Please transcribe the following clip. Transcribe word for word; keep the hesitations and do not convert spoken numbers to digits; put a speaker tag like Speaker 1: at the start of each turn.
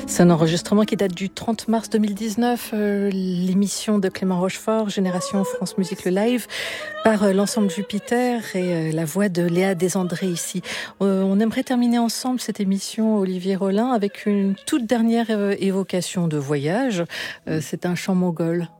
Speaker 1: C'est un enregistrement qui date du trente mars deux mille dix-neuf, euh, l'émission de Clément Rochefort, Génération France Musique le Live, par euh, l'ensemble Jupiter et euh, la voix de Léa Desandré ici. Euh, on aimerait terminer ensemble cette émission, Olivier Rollin, avec une toute dernière euh, évocation de voyage. Euh, c'est un chant mongol.